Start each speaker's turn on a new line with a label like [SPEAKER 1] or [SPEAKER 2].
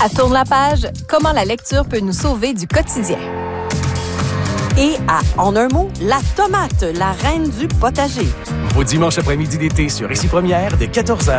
[SPEAKER 1] À Tourne la page, comment la lecture peut nous sauver du quotidien.
[SPEAKER 2] Et à En un mot, la tomate, la reine du potager.
[SPEAKER 3] Vos dimanches après-midi d'été sur Ici Première, dès 14h.